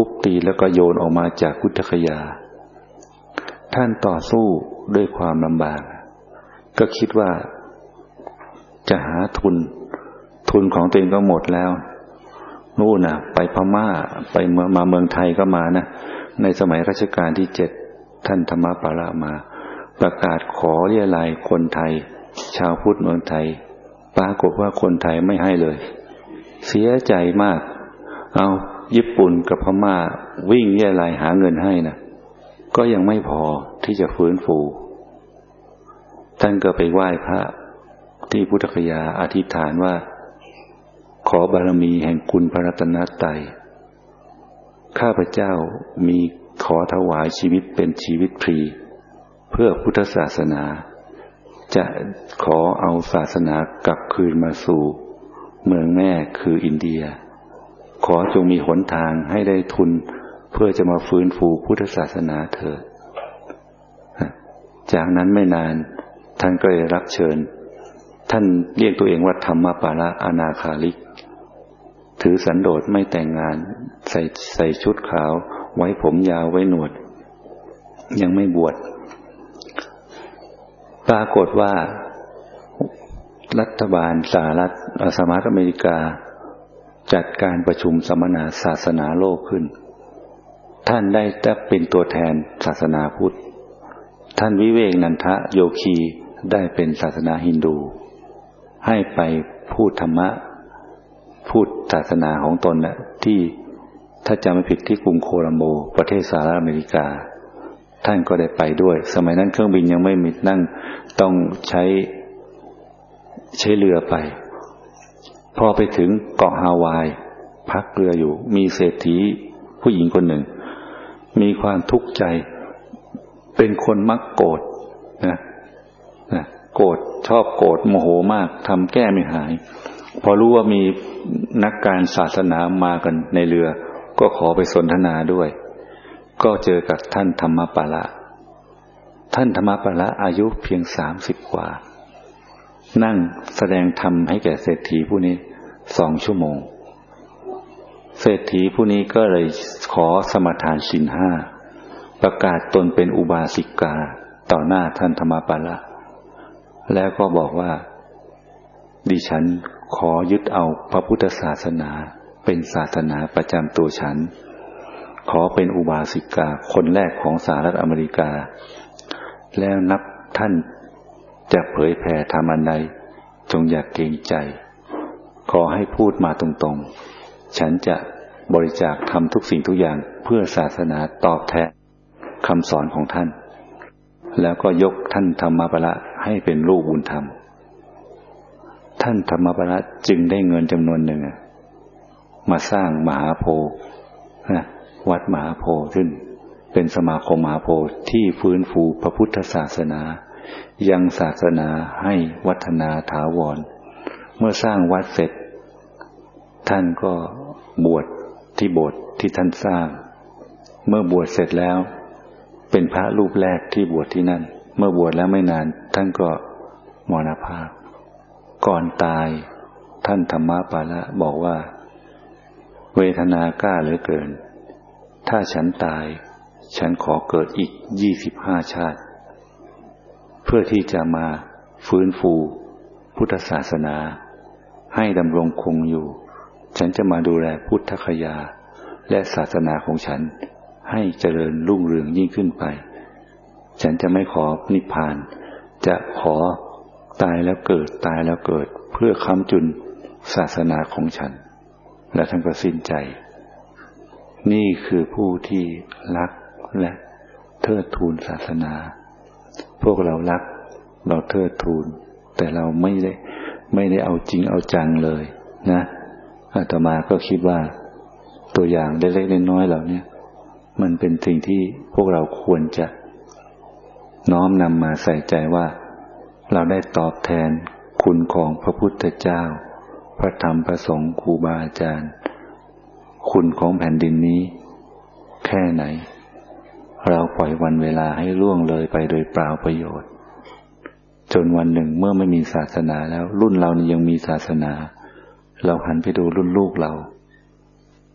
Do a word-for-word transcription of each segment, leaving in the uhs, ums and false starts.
ทุบตีแล้วก็โยนออกมาจากพุทธคยาท่านต่อสู้ด้วยความลำบากก็คิดว่าจะหาทุนทุนของตัวเองก็หมดแล้วนู่นน่ะไปพม่าไปมาเมืองไทยก็มานะในสมัยรัชกาลที่เจ็ดท่านธรรมปาระมาประกาศขอเรียลัยคนไทยชาวพุทธเมืองไทยปรากฏว่าคนไทยไม่ให้เลยเสียใจมากเอาญี่ปุ่นกับพม่าวิ่งเรียลัยหาเงินให้นะก็ยังไม่พอที่จะฟื้นฟูท่านก็ไปไหว้พระที่พุทธคยาอธิษฐานว่าขอบารมีแห่งคุณพระรัตนตรัยข้าพเจ้ามีขอถวายชีวิตเป็นชีวิตฟรีเพื่อพุทธศาสนาจะขอเอาศาสนากลับคืนมาสู่เมืองแม่คืออินเดียขอจงมีหนทางให้ได้ทุนเพื่อจะมาฟื้นฟูพุทธศาสนาเถิดจากนั้นไม่นานท่านก็ได้รับเชิญท่านเรียกตัวเองว่าธรรมปาระอนาคาลิกถือสันโดษไม่แต่งงานใส่ใส่ชุดขาวไว้ผมยาวไว้หนวดยังไม่บวชปรากฏว่ารัฐบาลสหรัฐสหรัฐอเมริกาจัดการประชุมสัมมนาศาสนาโลกขึ้นท่านได้จะเป็นตัวแทนศาสนาพุทธท่านวิเวกนันทะโยคีได้เป็นศาสนาฮินดูให้ไปพูดธรรมะพูดศาสนาของตนน่ะที่ถ้าจำไม่ผิดที่กรุงโคลัมโบประเทศสหรัฐอเมริกาท่านก็ได้ไปด้วยสมัยนั้นเครื่องบินยังไม่มีนั่งต้องใช้ใช้เรือไปพอไปถึงเกาะฮาวายพักเรืออยู่มีเศรษฐีผู้หญิงคนหนึ่งมีความทุกข์ใจเป็นคนมักโกรธนะนะโกรธชอบโกรธโมโหมากทำแก้ไม่หายพอรู้ว่ามีนักการศาสนามากันในเรือก็ขอไปสนทนาด้วยก็เจอกับท่านธรรมปาระท่านธรรมปาระอายุเพียงสามสิบกว่านั่งแสดงธรรมให้แก่เศรษฐีผู้นี้สองชั่วโมงเศรษฐีผู้นี้ก็เลยขอสมทานศีลห้าประกาศตนเป็นอุบาสิกาต่อหน้าท่านธรรมปาระแล้วก็บอกว่าดิฉันขอยึดเอาพระพุทธศาสนาเป็นศาสนาประจำตัวฉันขอเป็นอุบาสิกาคนแรกของสหรัฐอเมริกาแล้วนับท่านจะเผยแผ่ธรรมอันใดจงอย่าเกรงใจขอให้พูดมาตรงๆฉันจะบริจาคทำทุกสิ่งทุกอย่างเพื่อศาสนาตอบแทนคำสอนของท่านแล้วก็ยกท่านธรรมปาระให้เป็นลูกบุญธรรมท่านธรรมปาระจึงได้เงินจำนวนหนึ่งมาสร้างมหาโพธิ์วัดมหาโพธิ์ซึ่งเป็นสมาคมมหาโพธิ์ที่ฟื้นฟูพระพุทธศาสนายังศาสนาให้วัฒนาถาวรเมื่อสร้างวัดเสร็จท่านก็บวชที่โบสถ์ที่ท่านสร้างเมื่อบวชเสร็จแล้วเป็นพระรูปแรกที่บวชที่นั่นเมื่อบวชแล้วไม่นานท่านก็มรณภาพก่อนตายท่านธรรมปาระบอกว่าเวทนากล้าเหลือเกินถ้าฉันตายฉันขอเกิดอีกยี่สิบห้าชาติเพื่อที่จะมาฟื้นฟูพุทธศาสนาให้ดำรงคงอยู่ฉันจะมาดูแลพุทธคยาและศาสนาของฉันให้เจริญรุ่งเรืองยิ่งขึ้นไปฉันจะไม่ขอนิพพานจะขอตายแล้วเกิดตายแล้วเกิดเพื่อค้ำจุนศาสนาของฉันและท่านก็สิ้นใจนี่คือผู้ที่รักและเทิดทูนศาสนาพวกเรารักเราเทิดทูนแต่เราไม่ได้ไม่ได้เอาจริงเอาจังเลยนะอาตมาก็คิดว่าตัวอย่างเล็กๆน้อยๆเหล่านี้มันเป็นสิ่งที่พวกเราควรจะน้อมนำมาใส่ใจว่าเราได้ตอบแทนคุณของพระพุทธเจ้าพระธรรมพระสงฆ์ครูบาอาจารย์คุณของแผ่นดินนี้แค่ไหนเราปล่อยวันเวลาให้ล่วงเลยไปโดยเปล่าประโยชน์จนวันหนึ่งเมื่อไม่มีศาสนาแล้วรุ่นเรานี่ยังมีศาสนาเราหันไปดูรุ่นลูกเรา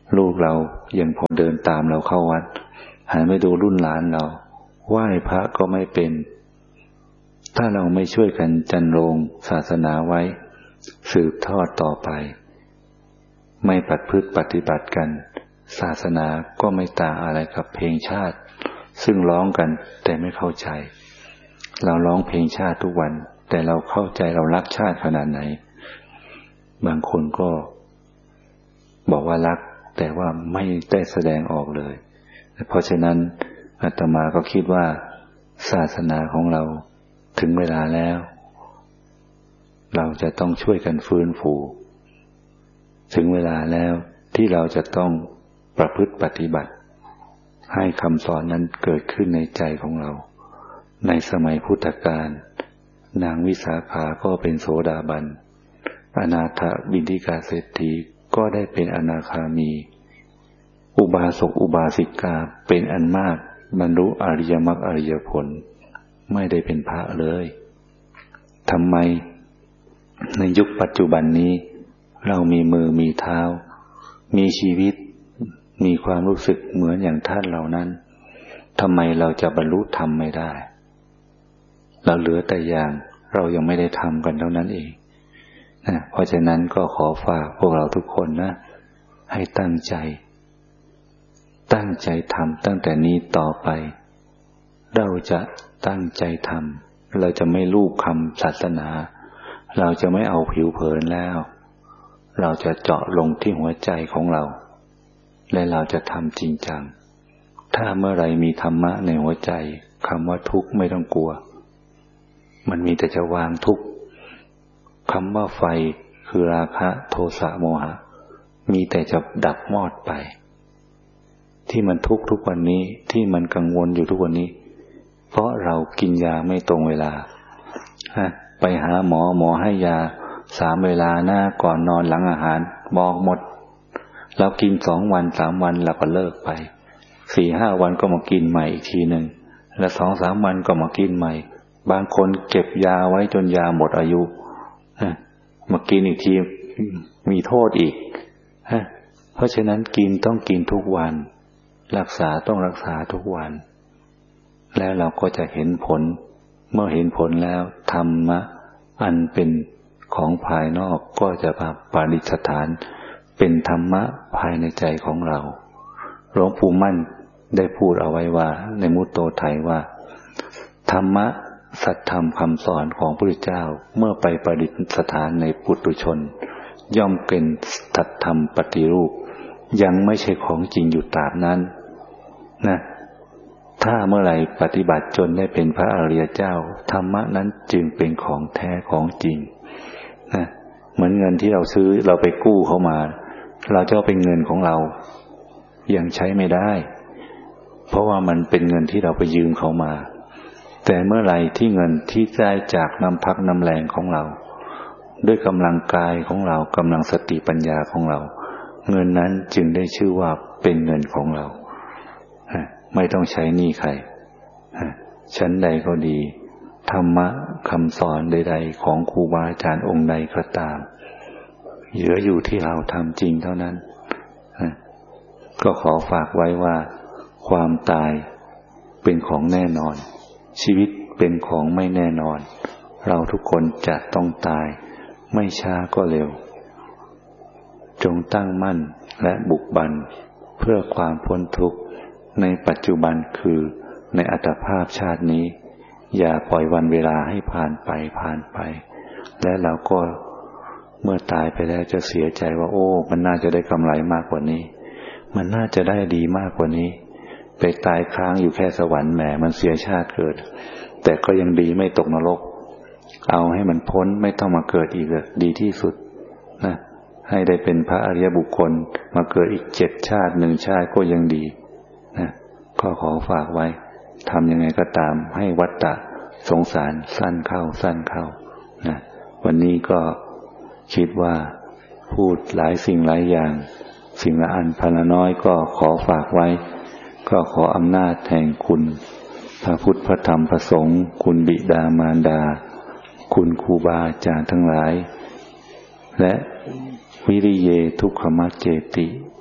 ลูกเรายังพอเดินตามเราเข้าวัดหันไปดูรุ่นหลานเราไหว้พระก็ไม่เป็นถ้าเราไม่ช่วยกันจันโรงศาสนาไว้สืบทอดต่อไปไม่ปฏิพฤติปฏิบัติกันศาสนาก็ไม่ต่างอะไรกับเพลงชาติซึ่งร้องกันแต่ไม่เข้าใจเราร้องเพลงชาติทุกวันแต่เราเข้าใจเรารักชาติขนาดไหนบางคนก็บอกว่ารักแต่ว่าไม่ได้แสดงออกเลยเพราะฉะนั้นอาตมาก็คิดว่าศาสนาของเราถึงเวลาแล้วเราจะต้องช่วยกันฟื้นฟูถึงเวลาแล้วที่เราจะต้องประพฤติปฏิบัติให้คำสอนนั้นเกิดขึ้นในใจของเราในสมัยพุทธกาลนางวิสาขาก็เป็นโสดาบันอนาถบิณฑิกาเศรษฐีก็ได้เป็นอนาคามีอุบาสกอุบาสิกาเป็นอันมากบรรลุอริยมรรคอริยผลไม่ได้เป็นพระเลยทำไมในยุคปัจจุบันนี้เรามีมือมีเท้ามีชีวิตมีความรู้สึกเหมือนอย่างท่านเหล่านั้นทำไมเราจะบรรลุธรรมไม่ได้เราเหลือแต่อย่างเรายังไม่ได้ทำกันเท่านั้นเองนะเพราะฉะนั้นก็ขอฝากพวกเราทุกคนนะให้ตั้งใจตั้งใจทำตั้งแต่นี้ต่อไปเราจะตั้งใจทำเราจะไม่ลูบคำศาสนาเราจะไม่เอาผิวเผินแล้วเราจะเจาะลงที่หัวใจของเราและเราจะทำจริงจังถ้าเมื่อไรมีธรรมะในหัวใจคำว่าทุกข์ไม่ต้องกลัวมันมีแต่จะวางทุกข์คำว่าไฟคือราคะโทสะโมหะมีแต่จะดับมอดไปที่มันทุกข์ทุกวันนี้ที่มันกังวลอยู่ทุกวันนี้เพราะเรากินยาไม่ตรงเวลาฮะไปหาหมอหมอให้ยาสามเวลาหน้าก่อนนอนหลังอาหารบอกหมดเรากินสองวันสามวันเราก็เลิกไปสี่ห้าวันก็มากินใหม่อีกทีหนึ่งแล้วสองสามวันก็มากินใหม่บางคนเก็บยาไว้จนยาหมดอายุมากินอีกทีมีโทษอีกเพราะฉะนั้นกินต้องกินทุกวันรักษาต้องรักษาทุกวันแล้วเราก็จะเห็นผลเมื่อเห็นผลแล้วธรรมะอันเป็นของภายนอกก็จะมาปฏิสถานเป็นธรรมะภายในใจของเราหลวงปู่มั่นได้พูดเอาไว้ว่าในมุตโตไทยว่าธรรมะสัจธรรมคำสอนของพระพุทธเจ้าเมื่อไปประดิษฐานในปุถุชนย่อมเป็นสัจธรรมปฏิรูปยังไม่ใช่ของจริงอยู่ตราบนั้นนะถ้าเมื่อไหร่ปฏิบัติจนได้เป็นพระอริยเจ้าธรรมะนั้นจึงเป็นของแท้ของจริงนะเหมือนเงินที่เราซื้อเราไปกู้เข้ามาเราจะเอาเป็นเงินของเรายังใช้ไม่ได้เพราะว่ามันเป็นเงินที่เราไปยืมเขามาแต่เมื่อไหร่ที่เงินที่ได้จากน้ำพักน้ำแรงของเราด้วยกำลังกายของเรากำลังสติปัญญาของเราเงินนั้นจึงได้ชื่อว่าเป็นเงินของเราไม่ต้องใช้หนี้ใครชั้นใดก็ดีธรรมะคำสอนใดๆของครูบาอาจารย์องค์ใดก็ตามเหลืออยู่ที่เราทำจริงเท่านั้นก็ขอฝากไว้ว่าความตายเป็นของแน่นอนชีวิตเป็นของไม่แน่นอนเราทุกคนจะต้องตายไม่ช้าก็เร็วจงตั้งมั่นและบุกบันเพื่อความพ้นทุกข์ในปัจจุบันคือในอัตภาพชาตินี้อย่าปล่อยวันเวลาให้ผ่านไปผ่านไปและเราก็เมื่อตายไปแล้วจะเสียใจว่าโอ้มันน่าจะได้กำไรมากกว่านี้มันน่าจะได้ดีมากกว่านี้ไปตายค้างอยู่แค่สวรรค์แหมมันเสียชาติเกิดแต่ก็ยังดีไม่ตกนรกเอาให้มันพ้นไม่ต้องมาเกิดอีกเลยดีที่สุดนะให้ได้เป็นพระอริยบุคคลมาเกิดอีกเจ็ดชาติหนึ่งชาติก็ยังดีนะก็ขอฝากไว้ทำยังไงก็ตามให้วัฏฏะสงสารสั้นเข้าสั้นเข้านะวันนี้ก็คิดว่าพูดหลายสิ่งหลายอย่างสิ่งละอันพันละน้อยก็ขอฝากไว้ก็ขออำนาจแห่งคุณพระพุทธพระธรรมพระสงฆ์คุณบิดามารดาคุณครูบาอาจารย์ทั้งหลายและวิริเยทุกขมัจเจติ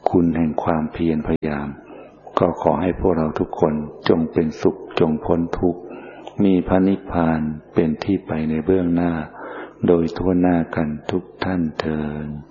คุณแห่งความเพียรพยายามก็ขอให้พวกเราทุกคนจงเป็นสุขจงพ้นทุกข์มีพระนิพพานเป็นที่ไปในเบื้องหน้าโดยทั่วหน้ากันทุกท่านเทอญ